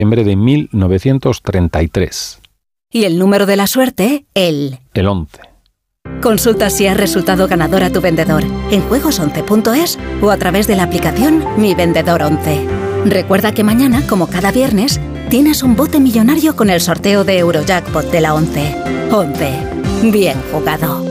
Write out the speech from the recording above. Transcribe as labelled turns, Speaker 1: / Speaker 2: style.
Speaker 1: de 1933.
Speaker 2: Y el número de la suerte, el
Speaker 1: 11.
Speaker 2: Consulta si has resultado ganador a tu vendedor en juegos11.es o a través de la aplicación Mi Vendedor 11. Recuerda que mañana, como cada viernes, tienes un bote millonario con el sorteo de Eurojackpot de la 11. 11. Bien jugado.